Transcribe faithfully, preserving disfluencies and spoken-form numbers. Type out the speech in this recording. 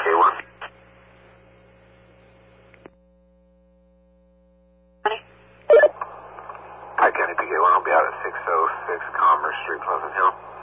one. Pike County P K one, I'll be out at six oh six Commerce Street, Pleasant Hill.